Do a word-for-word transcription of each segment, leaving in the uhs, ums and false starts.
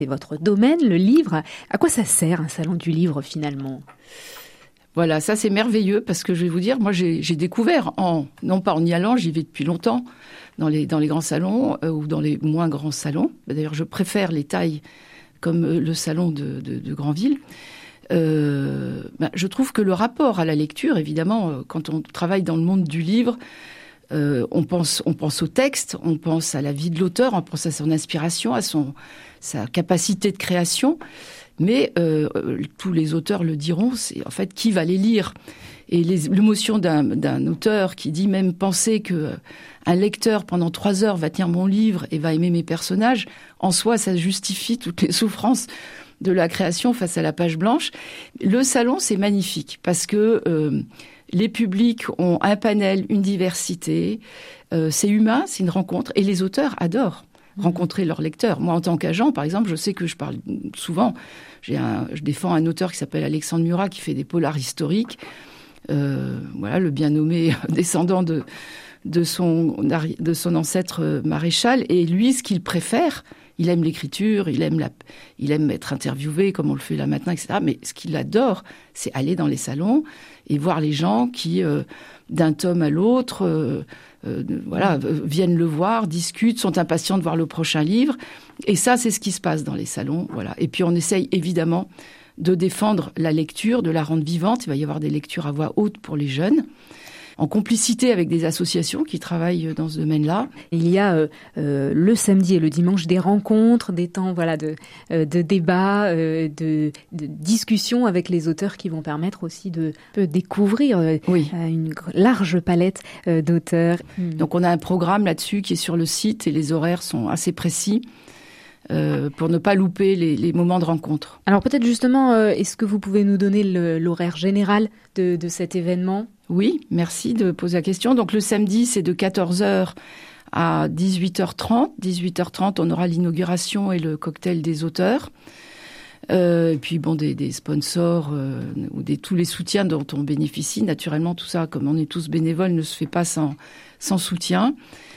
C'est votre domaine, le livre. À quoi ça sert un salon du livre finalement ? Voilà, ça c'est merveilleux parce que je vais vous dire, moi j'ai, j'ai découvert, en, non pas en y allant, j'y vais depuis longtemps, dans les, dans les grands salons euh, ou dans les moins grands salons. D'ailleurs, je préfère les tailles comme euh, le salon de, de, de Granville. Euh, ben, je trouve que le rapport à la lecture, évidemment, euh, quand on travaille dans le monde du livre, euh, on pense, on pense au texte, on pense à la vie de l'auteur, on pense à son inspiration, à son, sa capacité de création. Mais euh, tous les auteurs le diront, c'est en fait qui va les lire. Et les, l'émotion d'un, d'un auteur qui dit même penser que un lecteur pendant trois heures va tenir mon livre et va aimer mes personnages, en soi ça justifie toutes les souffrances de la création face à la page blanche. Le salon c'est magnifique parce que euh, les publics ont un panel, une diversité, euh, c'est humain, c'est une rencontre et les auteurs adorent rencontrer leurs lecteurs. Moi, en tant qu'agent, par exemple, je sais que je parle souvent. J'ai un, je défends un auteur qui s'appelle Alexandre Murat, qui fait des polars historiques. Euh, voilà, le bien nommé descendant de, de, son, de son ancêtre maréchal. Et lui, ce qu'il préfère, il aime l'écriture, il aime, la, il aime être interviewé, comme on le fait là maintenant, et cetera. Mais ce qu'il adore, c'est aller dans les salons et voir les gens qui, euh, d'un tome à l'autre... Euh, Euh, voilà, viennent le voir, discutent, sont impatients de voir le prochain livre. Et ça, c'est ce qui se passe dans les salons. Voilà. Et puis, on essaye évidemment de défendre la lecture, de la rendre vivante. Il va y avoir des lectures à voix haute pour les jeunes, en complicité avec des associations qui travaillent dans ce domaine-là. Il y a euh, euh, le samedi et le dimanche des rencontres, des temps voilà de euh, de débat, euh, de, de discussion avec les auteurs qui vont permettre aussi de, de découvrir euh, oui. une large palette euh, d'auteurs. Donc on a un programme là-dessus qui est sur le site et les horaires sont assez précis. Euh, pour ne pas louper les, les moments de rencontre. Alors peut-être justement, euh, est-ce que vous pouvez nous donner le, l'horaire général de, de cet événement ? Oui, merci de poser la question. Donc le samedi, c'est de quatorze heures à dix-huit heures trente. dix-huit heures trente, on aura l'inauguration et le cocktail des auteurs. Euh, et puis bon, des, des sponsors euh, ou des, tous les soutiens dont on bénéficie. Naturellement, tout ça, comme on est tous bénévoles, ne se fait pas sans, sans soutien.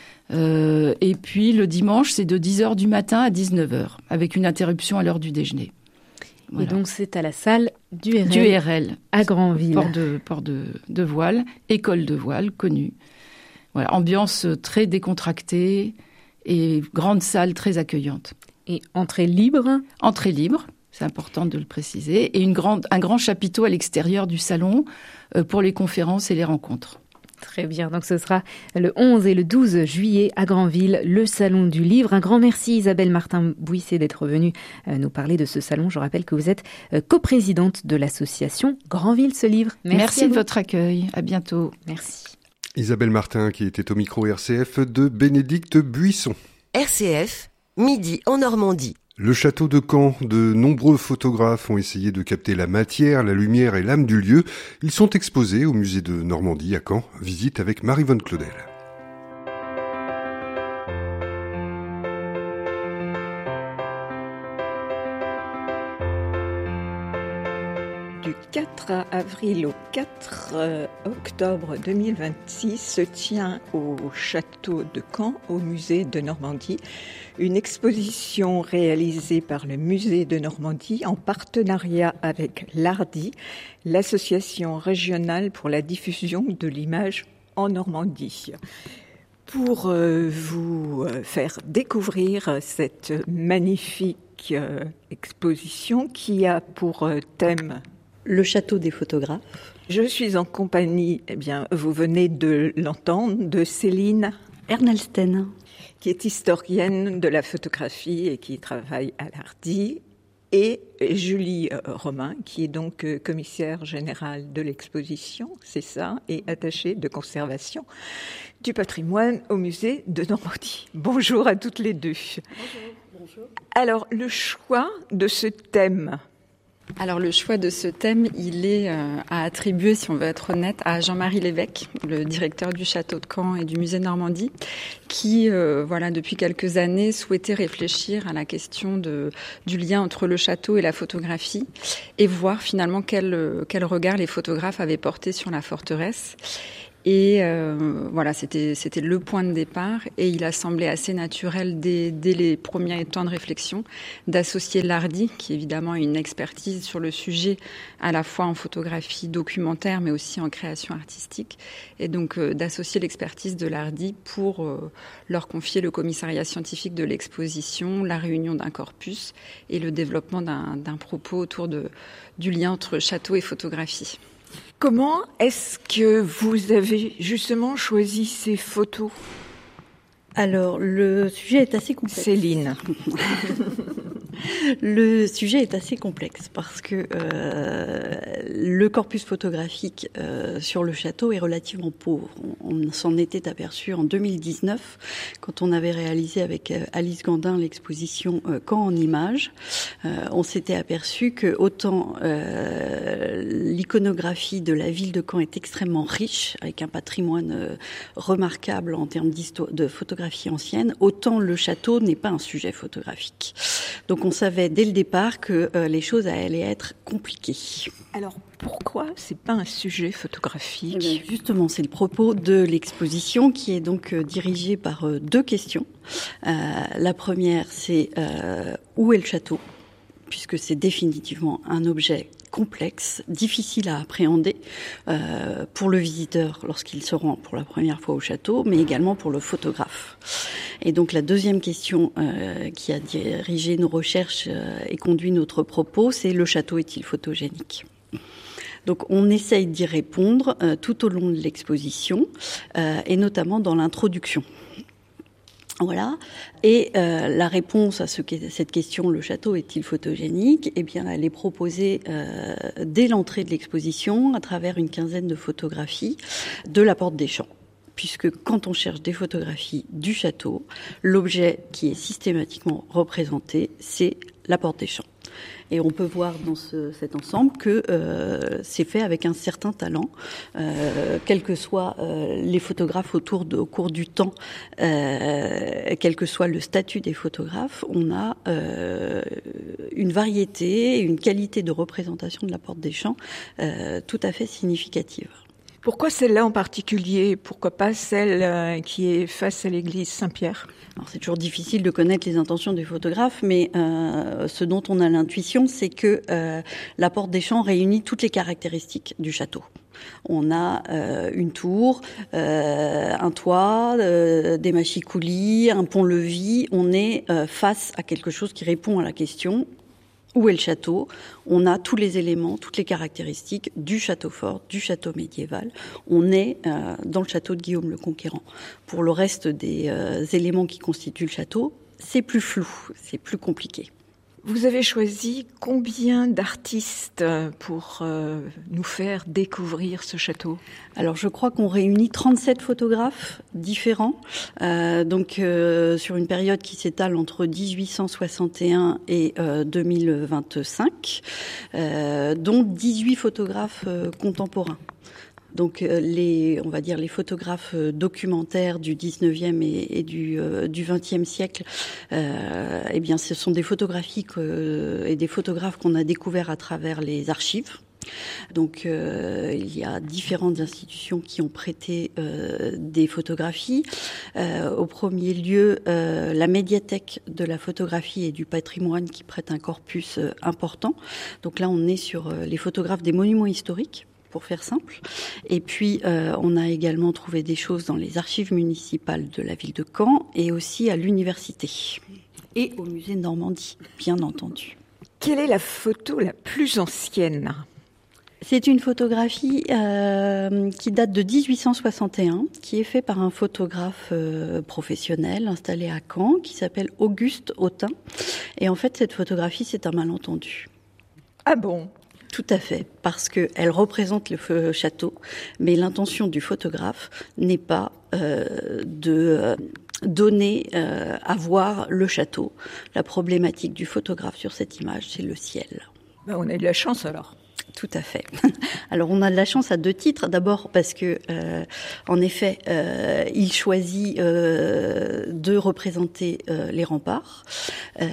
Euh, et puis le dimanche, c'est de dix heures du matin à dix-neuf heures, avec une interruption à l'heure du déjeuner. Voilà. Et donc c'est à la salle du R L, du R L à Granville. Port de, port de, de voile, école de voile connue. Voilà, ambiance très décontractée et grande salle très accueillante. Et entrée libre ? Entrée libre, c'est important de le préciser. Et une grande, un grand chapiteau à l'extérieur du salon euh, pour les conférences et les rencontres. Très bien, donc ce sera le onze et le douze juillet à Granville, le Salon du Livre. Un grand merci Isabelle Martin-Bouissé d'être venue nous parler de ce salon. Je rappelle que vous êtes coprésidente de l'association Granville se livre. Merci, merci de votre accueil, à bientôt. Merci. Isabelle Martin qui était au micro R C F de Bénédicte Buisson. R C F, midi en Normandie. Le château de Caen, de nombreux photographes ont essayé de capter la matière, la lumière et l'âme du lieu. Ils sont exposés au musée de Normandie à Caen. Visite avec Marie-Vonne Claudel. Du quatre avril au quatre octobre deux mille vingt-six se tient au château de Caen, au musée de Normandie, une exposition réalisée par le musée de Normandie en partenariat avec l'A R D I, l'association régionale pour la diffusion de l'image en Normandie. Pour euh, vous faire découvrir cette magnifique euh, exposition qui a pour euh, thème le château des photographes. Je suis en compagnie, eh bien, vous venez de l'entendre, de Céline Ernelsten, qui est historienne de la photographie et qui travaille à l'A R D I, et Julie Romain, qui est donc commissaire générale de l'exposition, c'est ça, et attachée de conservation du patrimoine au musée de Normandie. Bonjour à toutes les deux. Bonjour, bonjour. Alors, le choix de ce thème... Alors le choix de ce thème, il est euh, à attribuer, si on veut être honnête, à Jean-Marie Lévesque, le directeur du château de Caen et du musée de Normandie, qui, euh, voilà, depuis quelques années, souhaitait réfléchir à la question de, du lien entre le château et la photographie et voir finalement quel, quel regard les photographes avaient porté sur la forteresse. Et euh, voilà, c'était, c'était le point de départ. Et il a semblé assez naturel, dès, dès les premiers temps de réflexion, d'associer l'Hardy, qui évidemment a une expertise sur le sujet, à la fois en photographie documentaire, mais aussi en création artistique. Et donc euh, d'associer l'expertise de l'Hardy pour euh, leur confier le commissariat scientifique de l'exposition, la réunion d'un corpus et le développement d'un, d'un propos autour de, du lien entre château et photographie. Comment est-ce que vous avez justement choisi ces photos ? Alors, le sujet est assez complexe. Céline. Le sujet est assez complexe parce que euh, le corpus photographique euh, sur le château est relativement pauvre. On, on s'en était aperçu en deux mille dix-neuf quand on avait réalisé avec euh, Alice Gandin l'exposition euh, Caen en images. Euh, on s'était aperçu que autant euh, l'iconographie de la ville de Caen est extrêmement riche, avec un patrimoine euh, remarquable en termes de photographie ancienne, autant le château n'est pas un sujet photographique. Donc on savait dès le départ que euh, les choses allaient être compliquées. Alors pourquoi c'est pas un sujet photographique ? Eh bien, justement, c'est le propos de l'exposition qui est donc euh, dirigée par euh, deux questions. Euh, la première, c'est euh, où est le château ? Puisque c'est définitivement un objet complexe, difficile à appréhender euh, pour le visiteur lorsqu'il se rend pour la première fois au château, mais également pour le photographe. Et donc la deuxième question euh, qui a dirigé nos recherches euh, et conduit notre propos, c'est le château est-il photogénique ? Donc on essaye d'y répondre euh, tout au long de l'exposition euh, et notamment dans l'introduction. Voilà. Et euh, la réponse à ce, cette question, le château est-il photogénique ? Eh bien, elle est proposée euh, dès l'entrée de l'exposition à travers une quinzaine de photographies de la Porte des Champs. Puisque quand on cherche des photographies du château, l'objet qui est systématiquement représenté, c'est la Porte des Champs. Et on peut voir dans ce, cet ensemble que euh, c'est fait avec un certain talent, euh, quels que soient euh, les photographes autour de, au cours du temps, euh, quel que soit le statut des photographes, on a euh, une variété, une qualité de représentation de la Porte des Champs euh, tout à fait significative. Pourquoi celle-là en particulier ? Pourquoi pas celle qui est face à l'église Saint-Pierre ? Alors c'est toujours difficile de connaître les intentions des photographes, mais euh, ce dont on a l'intuition, c'est que euh, la Porte des Champs réunit toutes les caractéristiques du château. On a euh, une tour, euh, un toit, euh, des machicoulis, un pont-levis. On est euh, face à quelque chose qui répond à la question « Où est le château ?» On a tous les éléments, toutes les caractéristiques du château fort, du château médiéval. On est euh, dans le château de Guillaume le Conquérant. Pour le reste des euh, éléments qui constituent le château, c'est plus flou, c'est plus compliqué. Vous avez choisi combien d'artistes pour euh, nous faire découvrir ce château ? Alors je crois qu'on réunit trente-sept photographes différents, euh, donc euh, sur une période qui s'étale entre dix-huit cent soixante et un et euh, deux mille vingt-cinq, euh, dont dix-huit photographes euh, contemporains. Donc les, on va dire les photographes documentaires du dix-neuvième et, et du, euh, du vingtième siècle, euh, eh bien ce sont des photographies que, et des photographes qu'on a découverts à travers les archives. Donc euh, il y a différentes institutions qui ont prêté euh, des photographies. Euh, au premier lieu, euh, la médiathèque de la photographie et du patrimoine qui prête un corpus euh, important. Donc là, on est sur euh, les photographes des monuments historiques, pour faire simple. Et puis, euh, on a également trouvé des choses dans les archives municipales de la ville de Caen et aussi à l'université. Et au musée de Normandie, bien entendu. Quelle est la photo la plus ancienne ? C'est une photographie euh, qui date de dix-huit cent soixante et un, qui est faite par un photographe euh, professionnel installé à Caen, qui s'appelle Auguste Autin. Et en fait, cette photographie, c'est un malentendu. Ah bon ? Tout à fait, parce qu'elle représente le château, mais l'intention du photographe n'est pas euh, de euh, donner euh, à voir le château. La problématique du photographe sur cette image, c'est le ciel. Ben, on a eu de la chance alors. Tout à fait. Alors on a de la chance à deux titres. D'abord parce que, euh, en effet, euh, il choisit euh, de représenter euh, les remparts. Euh,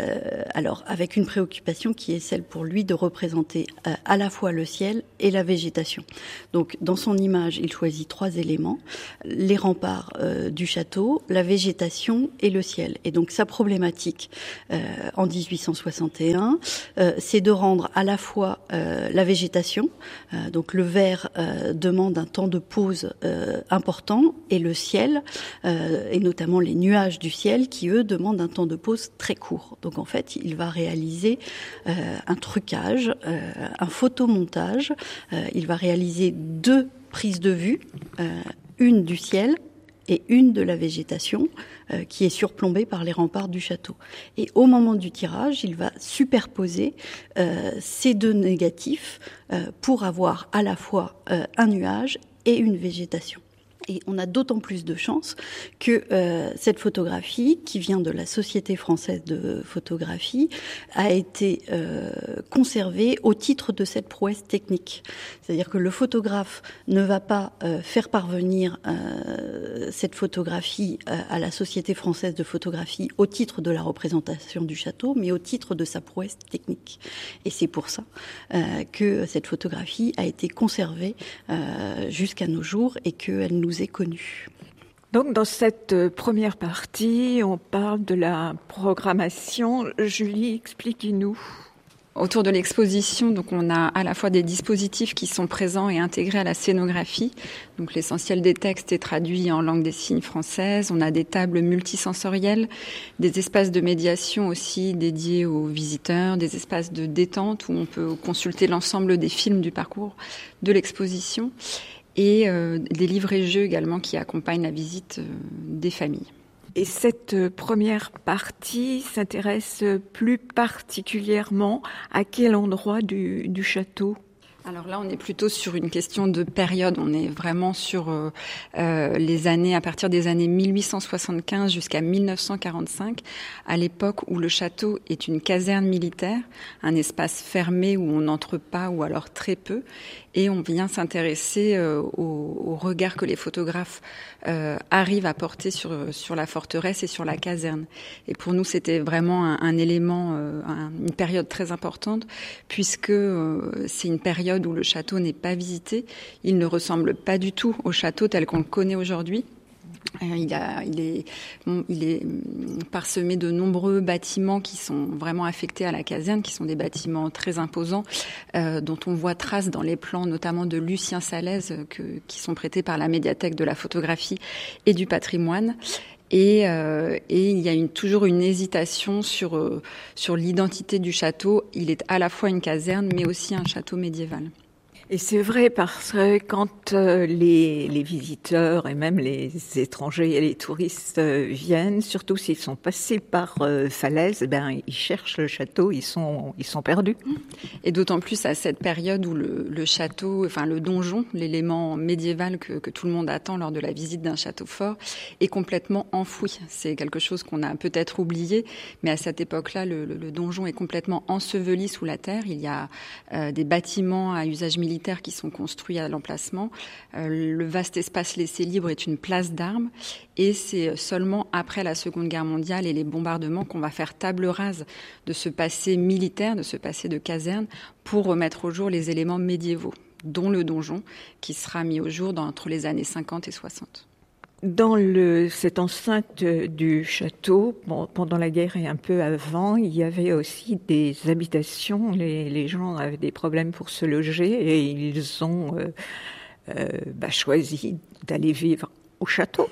alors avec une préoccupation qui est celle pour lui de représenter euh, à la fois le ciel et la végétation. Donc dans son image, il choisit trois éléments les remparts euh, du château, la végétation et le ciel. Et donc sa problématique euh, en dix-huit cent soixante et un, euh, c'est de rendre à la fois euh, la végétation, euh, donc le vert euh, demande un temps de pause euh, important, et le ciel, euh, et notamment les nuages du ciel, qui eux demandent un temps de pause très court. Donc en fait, il va réaliser euh, un trucage, euh, un photomontage. Euh, il va réaliser deux prises de vue, euh, une du ciel et une de la végétation euh, qui est surplombée par les remparts du château. Et au moment du tirage, il va superposer euh, ces deux négatifs euh, pour avoir à la fois euh, un nuage et une végétation. Et on a d'autant plus de chance que euh, cette photographie, qui vient de la Société française de photographie, a été euh, conservée au titre de cette prouesse technique. C'est-à-dire que le photographe ne va pas euh, faire parvenir euh, cette photographie euh, à la Société française de photographie au titre de la représentation du château, mais au titre de sa prouesse technique. Et c'est pour ça euh, que cette photographie a été conservée euh, jusqu'à nos jours et qu'elle nous est connue. Donc dans cette première partie, on parle de la programmation. Julie, expliquez-nous. Autour de l'exposition, donc on a à la fois des dispositifs qui sont présents et intégrés à la scénographie. Donc l'essentiel des textes est traduit en langue des signes française. On a des tables multisensorielles, des espaces de médiation aussi dédiés aux visiteurs, des espaces de détente où on peut consulter l'ensemble des films du parcours de l'exposition, et euh, des livrets-jeux également qui accompagnent la visite euh, des familles. Et cette première partie s'intéresse plus particulièrement à quel endroit du, du château ? Alors là, on est plutôt sur une question de période. On est vraiment sur euh, euh, les années, à partir des années mille huit cent soixante-quinze jusqu'à mille neuf cent quarante-cinq, à l'époque où le château est une caserne militaire, un espace fermé où on n'entre pas ou alors très peu. Et on vient s'intéresser euh, au, au regard que les photographes euh, arrivent à porter sur, sur la forteresse et sur la caserne. Et pour nous, c'était vraiment un, un élément, euh, un, une période très importante, puisque euh, c'est une période où le château n'est pas visité. Il ne ressemble pas du tout au château tel qu'on le connaît aujourd'hui. Il, a, il, est, il est parsemé de nombreux bâtiments qui sont vraiment affectés à la caserne, qui sont des bâtiments très imposants, euh, dont on voit trace dans les plans, notamment de Lucien Salaise, que, qui sont prêtés par la médiathèque de la photographie et du patrimoine. Et, euh, et il y a une, toujours une hésitation sur, euh, sur l'identité du château. Il est à la fois une caserne, mais aussi un château médiéval. Et c'est vrai parce que quand euh, les, les visiteurs et même les étrangers et les touristes euh, viennent, surtout s'ils sont passés par euh, Falaise, ben ils cherchent le château, ils sont ils sont perdus. Et d'autant plus à cette période où le, le château, enfin le donjon, l'élément médiéval que, que tout le monde attend lors de la visite d'un château fort, est complètement enfoui. C'est quelque chose qu'on a peut-être oublié, mais à cette époque-là, le, le, le donjon est complètement enseveli sous la terre. Il y a euh, des bâtiments à usage militaire qui sont construits à l'emplacement. Euh, le vaste espace laissé libre est une place d'armes, et c'est seulement après la Seconde Guerre mondiale et les bombardements qu'on va faire table rase de ce passé militaire, de ce passé de caserne, pour remettre au jour les éléments médiévaux, dont le donjon, qui sera mis au jour dans, entre les années cinquante et soixante. Dans le, cette enceinte du château, bon, pendant la guerre et un peu avant, il y avait aussi des habitations. Les, les gens avaient des problèmes pour se loger et ils ont euh, euh, bah, choisi d'aller vivre au château.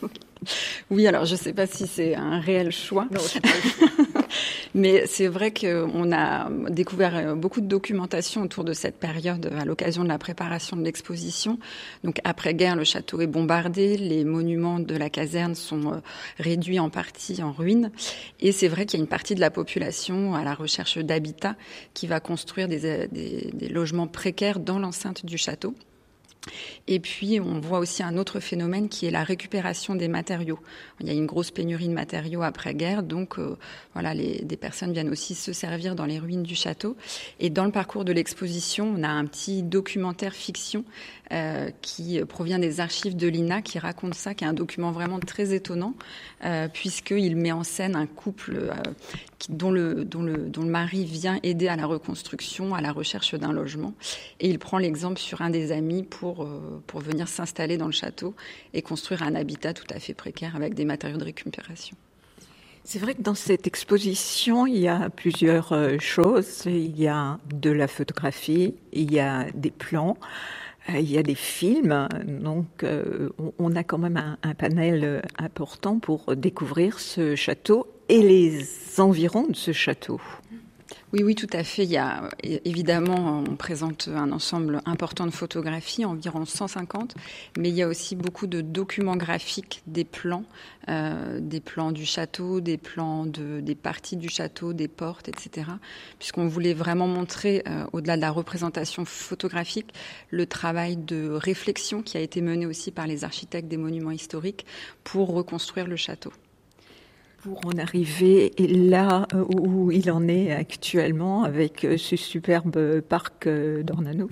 Oui, alors je ne sais pas si c'est un réel choix. Non, c'est pas le choix. Mais c'est vrai qu'on a découvert beaucoup de documentation autour de cette période à l'occasion de la préparation de l'exposition. Donc après-guerre, le château est bombardé, les monuments de la caserne sont réduits en partie en ruines. Et c'est vrai qu'il y a une partie de la population à la recherche d'habitat qui va construire des, des, des logements précaires dans l'enceinte du château. Et puis, on voit aussi un autre phénomène qui est la récupération des matériaux. Il y a une grosse pénurie de matériaux après-guerre, donc euh, voilà, les, des personnes viennent aussi se servir dans les ruines du château. Et dans le parcours de l'exposition, on a un petit documentaire fiction euh, qui provient des archives de l'I N A, qui raconte ça, qui est un document vraiment très étonnant, euh, puisqu'il met en scène un couple euh, qui, dont, le, dont, le, dont le mari vient aider à la reconstruction, à la recherche d'un logement. Et il prend l'exemple sur un des amis pour pour venir s'installer dans le château et construire un habitat tout à fait précaire avec des matériaux de récupération. C'est vrai que dans cette exposition, il y a plusieurs choses. Il y a de la photographie, il y a des plans, il y a des films. Donc, on a quand même un, un panel important pour découvrir ce château et les environs de ce château. Oui, oui, tout à fait. Il y a, évidemment, on présente un ensemble important de photographies, environ cent cinquante, mais il y a aussi beaucoup de documents graphiques, des plans, euh, des plans du château, des plans de, des parties du château, des portes, et cetera. Puisqu'on voulait vraiment montrer, euh, au-delà de la représentation photographique, le travail de réflexion qui a été mené aussi par les architectes des monuments historiques pour reconstruire le château. Pour en arriver là où il en est actuellement avec ce superbe parc d'Ornano.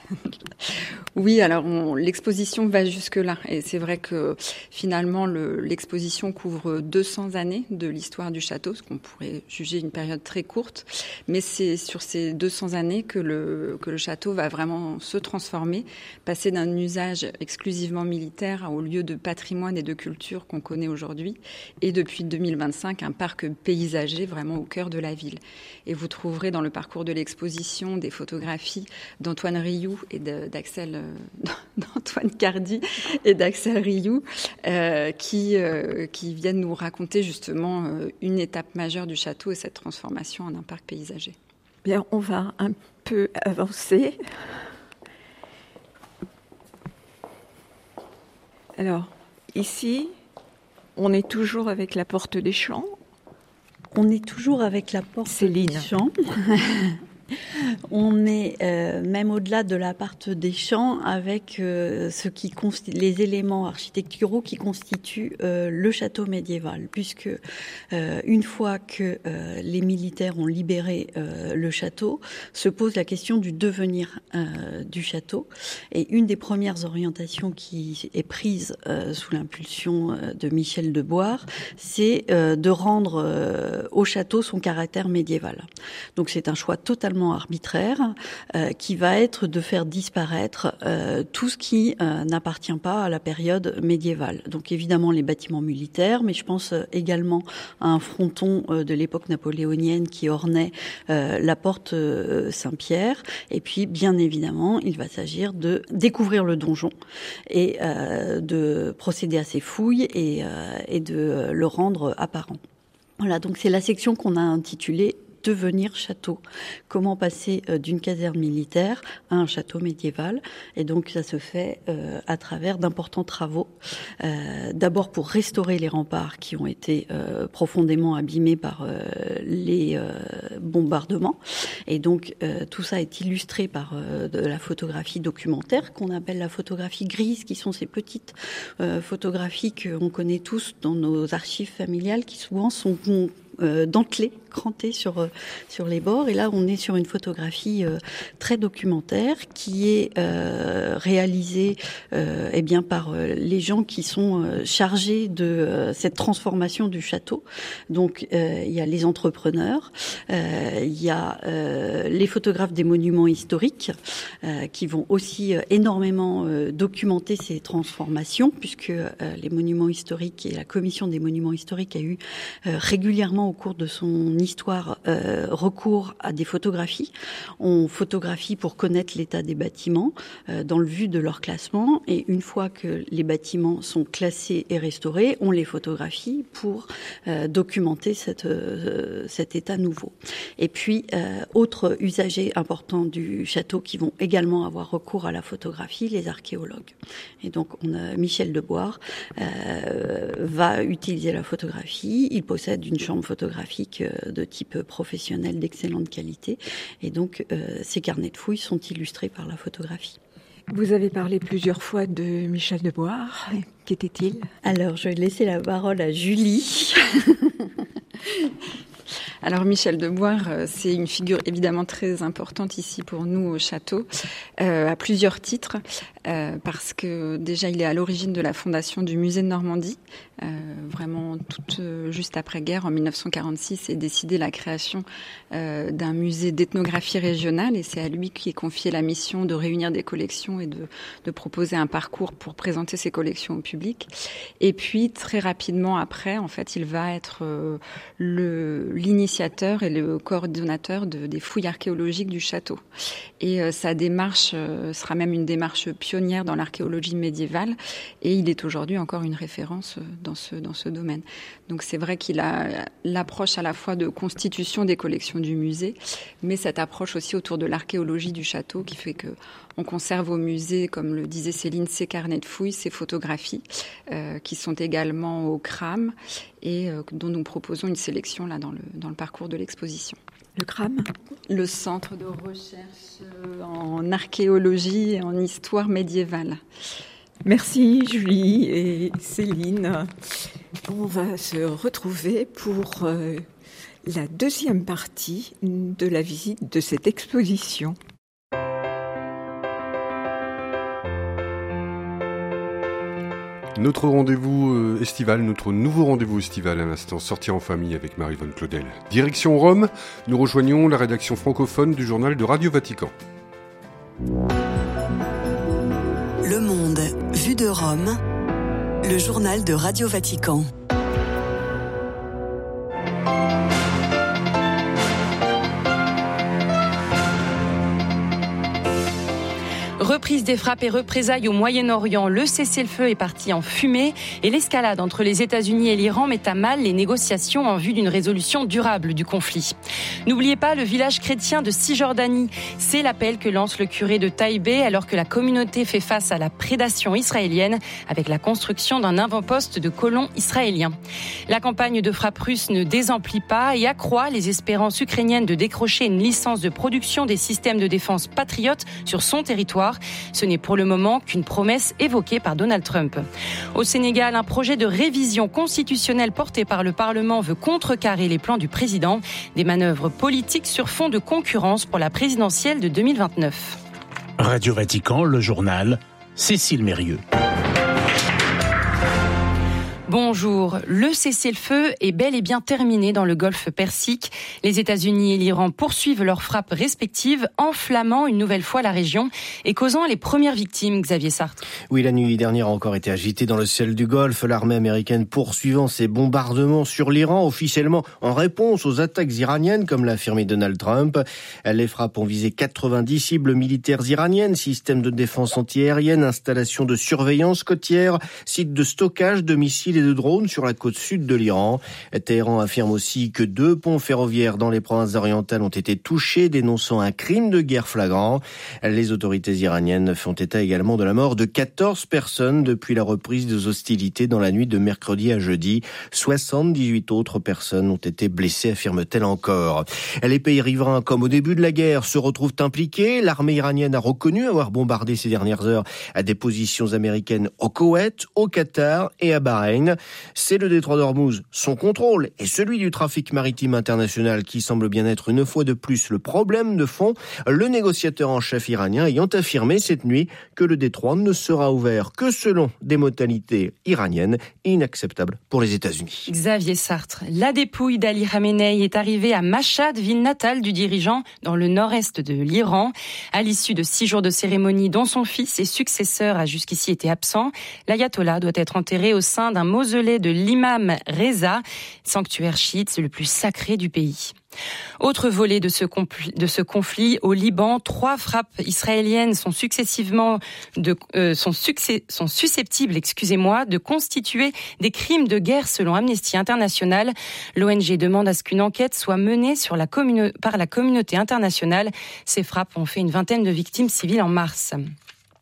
Oui, alors on, l'exposition va jusque-là. Et c'est vrai que finalement, le, l'exposition couvre deux cents années de l'histoire du château, ce qu'on pourrait juger une période très courte. Mais c'est sur ces deux cents années que le, que le château va vraiment se transformer, passer d'un usage exclusivement militaire au lieu de patrimoine et de culture qu'on connaît aujourd'hui. Et depuis deux mille vingt-cinq, un parc paysager vraiment au cœur de la ville. Et vous trouverez dans le parcours de l'exposition des photographies d'Antoine Rioux et de, d'Axel, euh, d'Antoine Cardy et d'Axel Rioux euh, qui, euh, qui viennent nous raconter justement euh, une étape majeure du château et cette transformation en un parc paysager. Bien, on va un peu avancer. Alors, ici, on est toujours avec la porte des champs. On est toujours avec la porte Céline. des champs. On est euh, même au-delà de la porte des champs avec euh, ce qui consti- les éléments architecturaux qui constituent euh, le château médiéval, puisque euh, une fois que euh, les militaires ont libéré euh, le château, se pose la question du devenir euh, du château. Et une des premières orientations qui est prise euh, sous l'impulsion euh, de Michel de Boire, c'est euh, de rendre euh, au château son caractère médiéval. Donc c'est un choix totalement arbitraire euh, qui va être de faire disparaître euh, tout ce qui euh, n'appartient pas à la période médiévale. Donc évidemment les bâtiments militaires, mais je pense euh, également à un fronton euh, de l'époque napoléonienne qui ornait euh, la porte euh, Saint-Pierre. Et puis bien évidemment, il va s'agir de découvrir le donjon et euh, de procéder à ses fouilles et, euh, et de le rendre apparent. Voilà, donc c'est la section qu'on a intitulée devenir château. Comment passer euh, d'une caserne militaire à un château médiéval. Et donc ça se fait euh, à travers d'importants travaux. Euh, d'abord pour restaurer les remparts qui ont été euh, profondément abîmés par euh, les euh, bombardements. Et donc euh, tout ça est illustré par euh, de la photographie documentaire qu'on appelle la photographie grise, qui sont ces petites euh, photographies qu'on connaît tous dans nos archives familiales, qui souvent sont euh, dentelées, crantées sur euh, sur les bords. Et là, on est sur une photographie euh, très documentaire qui est euh, réalisée euh, eh bien par euh, les gens qui sont euh, chargés de euh, cette transformation du château. Donc, euh, il y a les entrepreneurs, euh, il y a euh, les photographes des monuments historiques euh, qui vont aussi euh, énormément euh, documenter ces transformations, puisque euh, les monuments historiques et la commission des monuments historiques a eu euh, régulièrement au cours de son histoire euh, recours à des photographies. On photographie pour connaître l'état des bâtiments euh, dans le but de leur classement, et une fois que les bâtiments sont classés et restaurés, on les photographie pour euh, documenter cette, euh, cet état nouveau. Et puis, euh, autres usagers importants du château qui vont également avoir recours à la photographie, les archéologues. Et donc, on a Michel de Boire euh, va utiliser la photographie. Il possède une chambre photographique euh, de type professionnel d'excellente qualité. Et donc, euh, ces carnets de fouilles sont illustrés par la photographie. Vous avez parlé plusieurs fois de Michel Deboire. Qu'était-il ? Alors, je vais laisser la parole à Julie. Alors Michel Deboire, c'est une figure évidemment très importante ici pour nous au château, euh, à plusieurs titres, euh, parce que déjà il est à l'origine de la fondation du musée de Normandie, euh, vraiment toute euh, juste après-guerre, en mille neuf cent quarante-six, est décidée la création euh, d'un musée d'ethnographie régionale, et c'est à lui qui est confiée la mission de réunir des collections et de, de proposer un parcours pour présenter ces collections au public. Et puis très rapidement après, en fait, il va être euh, le l'initiateur et le coordonnateur de, des fouilles archéologiques du château. Et euh, sa démarche euh, sera même une démarche pionnière dans l'archéologie médiévale, et il est aujourd'hui encore une référence dans ce, dans ce domaine. Donc c'est vrai qu'il a l'approche à la fois de constitution des collections du musée, mais cette approche aussi autour de l'archéologie du château qui fait que on conserve au musée, comme le disait Céline, ses carnets de fouilles, ses photographies, euh, qui sont également au C R A M et euh, dont nous proposons une sélection là dans le, dans le parcours de l'exposition. Le C R A M ? Le Centre de recherche en archéologie et en histoire médiévale. Merci Julie et Céline. On va se retrouver pour euh, la deuxième partie de la visite de cette exposition. Notre rendez-vous euh, estival, notre nouveau rendez-vous estival à l'instant, sortir en famille avec Marie-Vonne Claudel. Direction Rome, nous rejoignons la rédaction francophone du journal de Radio Vatican. Le Monde vu de Rome, le journal de Radio Vatican. Reprise des frappes et représailles au Moyen-Orient, le cessez-le-feu est parti en fumée et l'escalade entre les États-Unis et l'Iran met à mal les négociations en vue d'une résolution durable du conflit. N'oubliez pas le village chrétien de Cisjordanie. C'est l'appel que lance le curé de Taïbé alors que la communauté fait face à la prédation israélienne avec la construction d'un avant-poste de colons israéliens. La campagne de frappe russe ne désemplit pas et accroît les espérances ukrainiennes de décrocher une licence de production des systèmes de défense patriotes sur son territoire. Ce n'est pour le moment qu'une promesse évoquée par Donald Trump. Au Sénégal, un projet de révision constitutionnelle porté par le Parlement veut contrecarrer les plans du président. Des manœuvres politiques sur fond de concurrence pour la présidentielle de deux mille vingt-neuf. Radio Vatican, le journal, Cécile Mérieux. Bonjour. Le cessez-le-feu est bel et bien terminé dans le golfe Persique. Les États-Unis et l'Iran poursuivent leurs frappes respectives, enflammant une nouvelle fois la région et causant les premières victimes, Xavier Sartre. Oui, la nuit dernière a encore été agitée dans le ciel du Golfe. L'armée américaine poursuivant ses bombardements sur l'Iran, officiellement en réponse aux attaques iraniennes, comme l'a affirmé Donald Trump. Les frappes ont visé quatre-vingt-dix cibles militaires iraniennes, systèmes de défense antiaérienne, installations de surveillance côtière, sites de stockage de missiles et de drones sur la côte sud de l'Iran. Téhéran affirme aussi que deux ponts ferroviaires dans les provinces orientales ont été touchés, dénonçant un crime de guerre flagrant. Les autorités iraniennes font état également de la mort de quatorze personnes depuis la reprise des hostilités dans la nuit de mercredi à jeudi. soixante-dix-huit autres personnes ont été blessées, affirme-t-elle encore. Les pays riverains, comme au début de la guerre, se retrouvent impliqués. L'armée iranienne a reconnu avoir bombardé ces dernières heures à des positions américaines au Koweït, au Qatar et à Bahreïn. C'est le détroit d'Ormuz, son contrôle et celui du trafic maritime international qui semble bien être une fois de plus le problème de fond, le négociateur en chef iranien ayant affirmé cette nuit que le détroit ne sera ouvert que selon des modalités iraniennes inacceptables pour les États-Unis. Xavier Sartre, la dépouille d'Ali Khamenei est arrivée à Mashhad, ville natale du dirigeant, dans le nord-est de l'Iran. À l'issue de six jours de cérémonie dont son fils et successeur a jusqu'ici été absent, l'ayatollah doit être enterré au sein d'un mausolée de l'imam Reza, sanctuaire chiite le plus sacré du pays. Autre volet de ce, compl- de ce conflit au Liban, trois frappes israéliennes sont successivement de, euh, sont, succès- sont susceptibles, excusez-moi, de constituer des crimes de guerre selon Amnesty International. L'O N G demande à ce qu'une enquête soit menée sur la commune- par la communauté internationale. Ces frappes ont fait une vingtaine de victimes civiles en mars.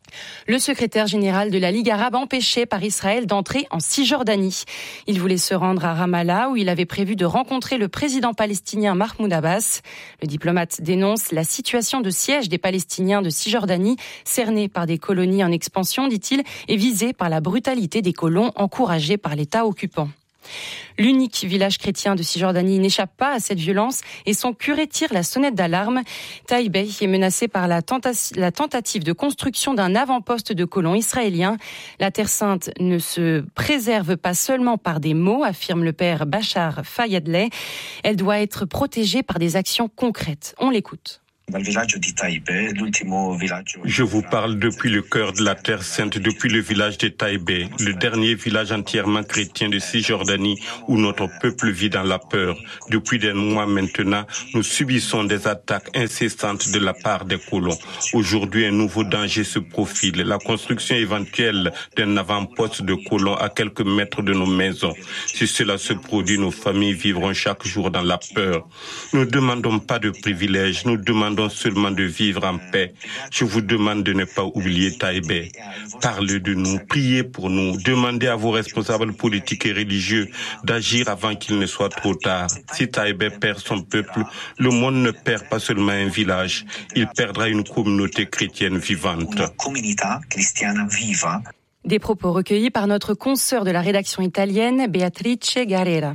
Le secrétaire général de la Ligue arabe empêché par Israël d'entrer en Cisjordanie. Il voulait se rendre à Ramallah où il avait prévu de rencontrer le président palestinien Mahmoud Abbas. Le diplomate dénonce la situation de siège des Palestiniens de Cisjordanie, cernés par des colonies en expansion, dit-il, et visés par la brutalité des colons encouragés par l'État occupant. L'unique village chrétien de Cisjordanie n'échappe pas à cette violence et son curé tire la sonnette d'alarme. Taïbeh est menacé par la, tenta- la tentative de construction d'un avant-poste de colons israéliens. La Terre Sainte ne se préserve pas seulement par des mots, affirme le père Bachar Fayadleh. Elle doit être protégée par des actions concrètes. On l'écoute. Je vous parle depuis le cœur de la Terre Sainte, depuis le village de Taïbeh, le dernier village entièrement chrétien de Cisjordanie où notre peuple vit dans la peur. Depuis des mois maintenant, nous subissons des attaques incessantes de la part des colons. Aujourd'hui, un nouveau danger se profile, la construction éventuelle d'un avant-poste de colons à quelques mètres de nos maisons. Si cela se produit, nos familles vivront chaque jour dans la peur. Nous ne demandons pas de privilèges, nous demandons seulement de vivre en paix. Je vous demande de ne pas oublier Taïbeh. Parlez de nous, priez pour nous, demandez à vos responsables politiques et religieux d'agir avant qu'il ne soit trop tard. Si Taïbeh perd son peuple, le monde ne perd pas seulement un village, il perdra une communauté chrétienne vivante. Des propos recueillis par notre consoeur de la rédaction italienne, Beatrice Garrera.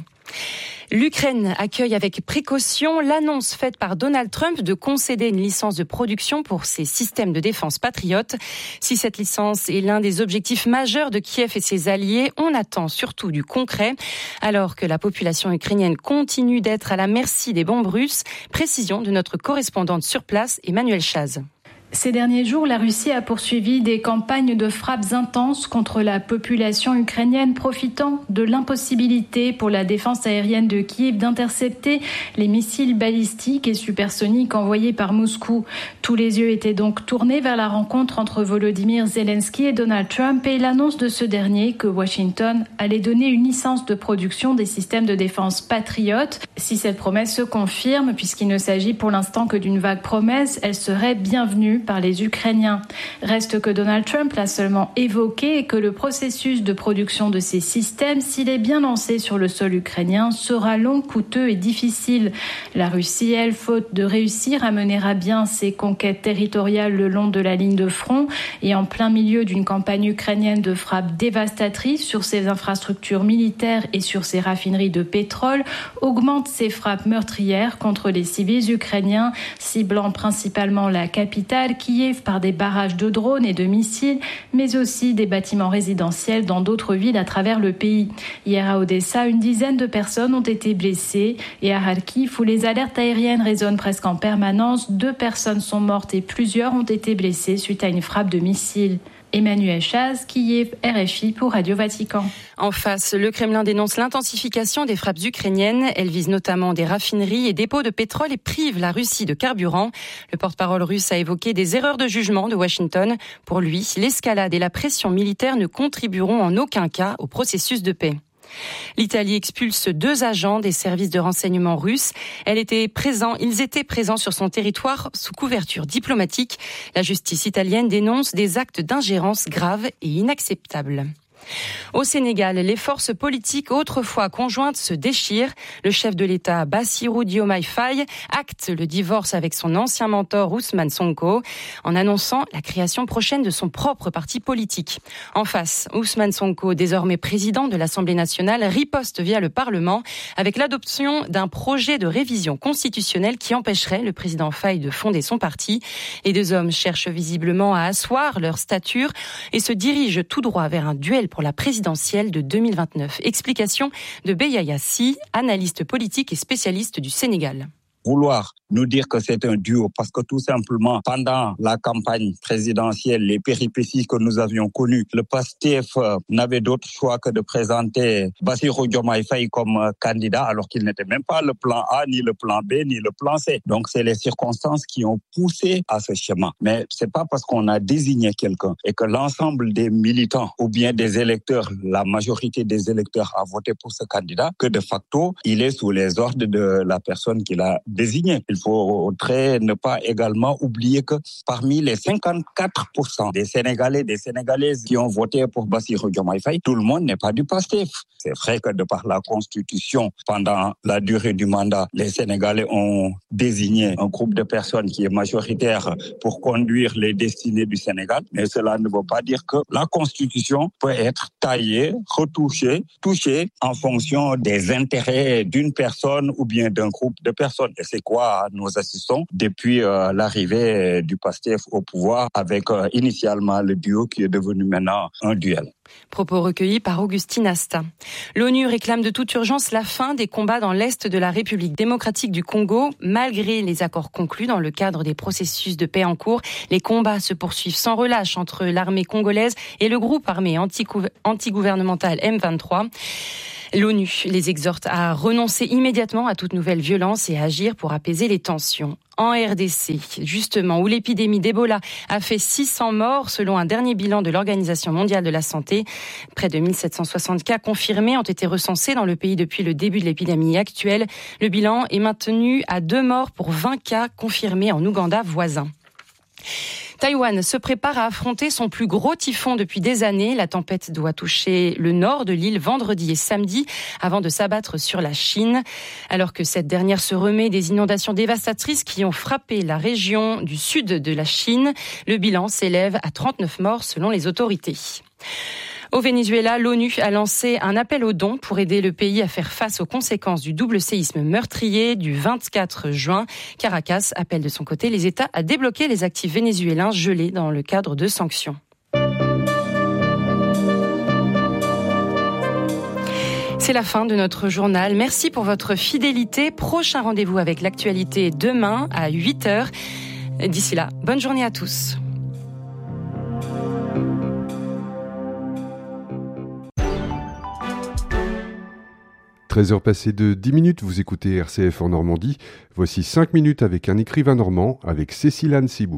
L'Ukraine accueille avec précaution l'annonce faite par Donald Trump de concéder une licence de production pour ses systèmes de défense patriotes. Si cette licence est l'un des objectifs majeurs de Kiev et ses alliés, on attend surtout du concret. Alors que la population ukrainienne continue d'être à la merci des bombes russes, précision de notre correspondante sur place, Emmanuel Chaz. Ces derniers jours, la Russie a poursuivi des campagnes de frappes intenses contre la population ukrainienne, profitant de l'impossibilité pour la défense aérienne de Kiev d'intercepter les missiles balistiques et supersoniques envoyés par Moscou. Tous les yeux étaient donc tournés vers la rencontre entre Volodymyr Zelensky et Donald Trump et l'annonce de ce dernier que Washington allait donner une licence de production des systèmes de défense patriotes. Si cette promesse se confirme, puisqu'il ne s'agit pour l'instant que d'une vague promesse, elle serait bienvenue par les Ukrainiens. Reste que Donald Trump l'a seulement évoqué et que le processus de production de ces systèmes, s'il est bien lancé sur le sol ukrainien, sera long, coûteux et difficile. La Russie, elle, faute de réussir à mener à bien ses conquêtes territoriales le long de la ligne de front et en plein milieu d'une campagne ukrainienne de frappes dévastatrices sur ses infrastructures militaires et sur ses raffineries de pétrole, augmente ses frappes meurtrières contre les civils ukrainiens, ciblant principalement la capitale, Kiev, par des barrages de drones et de missiles, mais aussi des bâtiments résidentiels dans d'autres villes à travers le pays. Hier à Odessa, une dizaine de personnes ont été blessées et à Kharkiv, où les alertes aériennes résonnent presque en permanence, deux personnes sont mortes et plusieurs ont été blessées suite à une frappe de missile. Emmanuel Chaz, Kiev, R F I pour Radio Vatican. En face, le Kremlin dénonce l'intensification des frappes ukrainiennes. Elles visent notamment des raffineries et dépôts de pétrole et privent la Russie de carburant. Le porte-parole russe a évoqué des erreurs de jugement de Washington. Pour lui, l'escalade et la pression militaire ne contribueront en aucun cas au processus de paix. L'Italie expulse deux agents des services de renseignement russes. Elle était présent, ils étaient présents sur son territoire sous couverture diplomatique. La justice italienne dénonce des actes d'ingérence graves et inacceptables. Au Sénégal, les forces politiques autrefois conjointes se déchirent. Le chef de l'État, Bassirou Diomaye Faye, acte le divorce avec son ancien mentor Ousmane Sonko en annonçant la création prochaine de son propre parti politique. En face, Ousmane Sonko, désormais président de l'Assemblée nationale, riposte via le Parlement avec l'adoption d'un projet de révision constitutionnelle qui empêcherait le président Faye de fonder son parti. Les deux hommes cherchent visiblement à asseoir leur stature et se dirigent tout droit vers un duel pour la présidentielle de deux mille vingt-neuf. Explication de Beya Si, analyste politique et spécialiste du Sénégal. Vouloir nous dire que c'est un duo parce que tout simplement, pendant la campagne présidentielle, les péripéties que nous avions connues, le PASTEF euh, n'avait d'autre choix que de présenter Bassirou Diomaye Faye comme euh, candidat alors qu'il n'était même pas le plan A, ni le plan B, ni le plan C. Donc c'est les circonstances qui ont poussé à ce schéma. Mais c'est pas parce qu'on a désigné quelqu'un et que l'ensemble des militants ou bien des électeurs, la majorité des électeurs a voté pour ce candidat que de facto, il est sous les ordres de la personne qu'il a désigner. Il faudrait ne pas également oublier que parmi les cinquante-quatre pour cent des Sénégalais, des Sénégalaises qui ont voté pour Bassirou Diomaye Faye, tout le monde n'est pas du PASTEF. C'est vrai que de par la Constitution, pendant la durée du mandat, les Sénégalais ont désigné un groupe de personnes qui est majoritaire pour conduire les destinées du Sénégal. Mais cela ne veut pas dire que la Constitution peut être taillée, retouchée, touchée en fonction des intérêts d'une personne ou bien d'un groupe de personnes. Et c'est quoi nous assistons depuis euh, l'arrivée du PASTEF au pouvoir avec euh, initialement le duo qui est devenu maintenant un duel. Propos recueillis par Augustine Asta. L'ONU réclame de toute urgence la fin des combats dans l'est de la République démocratique du Congo. Malgré les accords conclus dans le cadre des processus de paix en cours, les combats se poursuivent sans relâche entre l'armée congolaise et le groupe armé anti-gouvernemental M vingt-trois. L'ONU les exhorte à renoncer immédiatement à toute nouvelle violence et à agir pour apaiser les tensions. En R D C, justement, où l'épidémie d'Ebola a fait six cents morts selon un dernier bilan de l'Organisation mondiale de la santé. Près de mille sept cent soixante cas confirmés ont été recensés dans le pays depuis le début de l'épidémie actuelle. Le bilan est maintenu à deux morts pour vingt cas confirmés en Ouganda voisin. Taïwan se prépare à affronter son plus gros typhon depuis des années. La tempête doit toucher le nord de l'île vendredi et samedi avant de s'abattre sur la Chine. Alors que cette dernière se remet des inondations dévastatrices qui ont frappé la région du sud de la Chine, le bilan s'élève à trente-neuf morts selon les autorités. Au Venezuela, l'ONU a lancé un appel aux dons pour aider le pays à faire face aux conséquences du double séisme meurtrier du vingt-quatre juin. Caracas appelle de son côté les États à débloquer les actifs vénézuéliens gelés dans le cadre de sanctions. C'est la fin de notre journal. Merci pour votre fidélité. Prochain rendez-vous avec l'actualité demain à huit heures. D'ici là, bonne journée à tous. treize heures passées de dix minutes, vous écoutez R C F en Normandie. Voici cinq minutes avec un écrivain normand, avec Cécile Anne Sibou.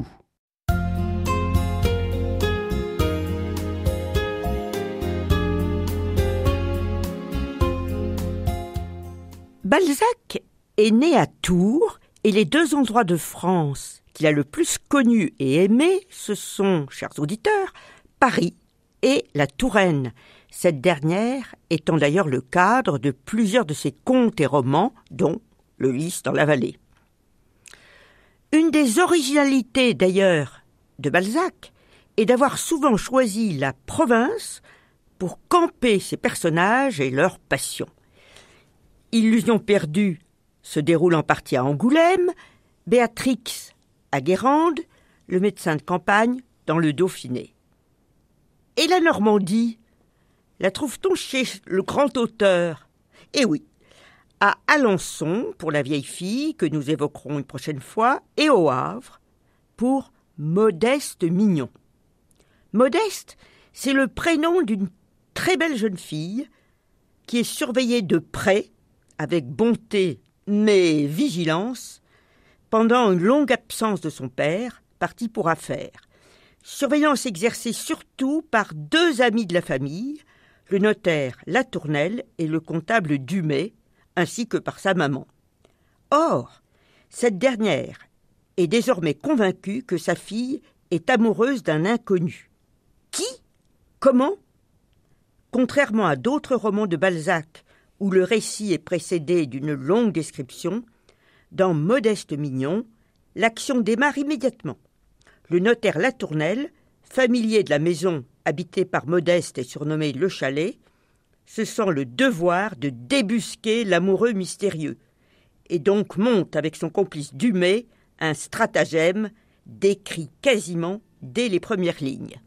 Balzac est né à Tours et les deux endroits de France qu'il a le plus connus et aimés, ce sont, chers auditeurs, Paris et la Touraine. Cette dernière étant d'ailleurs le cadre de plusieurs de ses contes et romans, dont Le Lys dans la vallée. Une des originalités d'ailleurs de Balzac est d'avoir souvent choisi la province pour camper ses personnages et leurs passions. Illusion perdue se déroule en partie à Angoulême, Béatrix à Guérande, le médecin de campagne dans le Dauphiné. Et la Normandie, la trouve-t-on chez le grand auteur ? Eh oui, à Alençon, pour la vieille fille, que nous évoquerons une prochaine fois, et au Havre, pour Modeste Mignon. Modeste, c'est le prénom d'une très belle jeune fille qui est surveillée de près, avec bonté mais vigilance, pendant une longue absence de son père, parti pour affaires. Surveillance exercée surtout par deux amis de la famille, le notaire Latournelle et le comptable Dumay, ainsi que par sa maman. Or, cette dernière est désormais convaincue que sa fille est amoureuse d'un inconnu. Qui ? Comment ? Contrairement à d'autres romans de Balzac, où le récit est précédé d'une longue description, dans Modeste Mignon, l'action démarre immédiatement. Le notaire Latournelle, familier de la maison habité par Modeste et surnommé Le Chalet, se sent le devoir de débusquer l'amoureux mystérieux, et donc monte avec son complice Dumay un stratagème décrit quasiment dès les premières lignes.